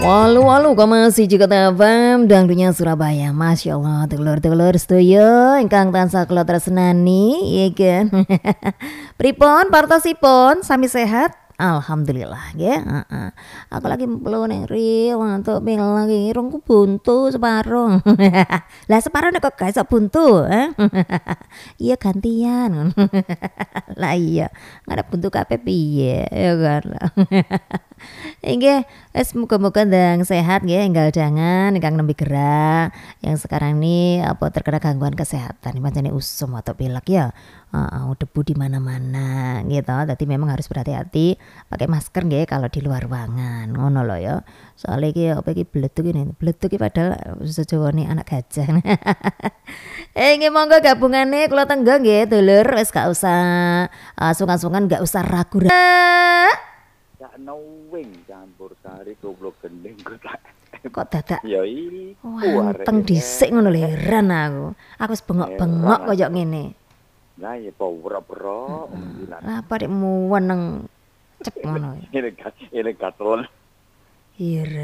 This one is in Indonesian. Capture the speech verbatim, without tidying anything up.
Walu walu koma siji kota F M dangdunya Surabaya. Masya Allah, telur-telur setuju ingkang tansah kula tresnani, iya kan? Pripun partosipun sami sehat? Alhamdulillah ya. Heeh. Aku lagi perlu ning ril untuk ping lagi rongku buntu separuh. Lah separuh nek kok gak iso buntu, eh? Iya gantian. Lah iya, nggak ada buntu kabeh piye ya kan. Inggih, wis muga-muga ndang sehat nggih enggal jangan ingkang nembe gerak yang sekarang ini apa terkena gangguan kesehatan pancene usum atau pilek ya. Heeh, debu di mana-mana gitu. Jadi memang harus berhati-hati pakai masker nggih kalau di luar ruangan. Ngono lho ya. Soale iki apa iki bledug ini. Bledug iki padahal sejawane anak gajah. Eh nggih monggo gabungane kula tenggo nggih dulur wis gak usah uh, sungan-sungan gak usah ragu. Gak knowing campur sari goblok gendeng kok tak. Kok dadak Ya iku wanteng dhisik ngono lho heran aku. Aku wis bengok-bengok koyo ngene. Lah ya pura-pura lah apa nek muwen nang cep ngono. Ini gat ini gatel. Iya.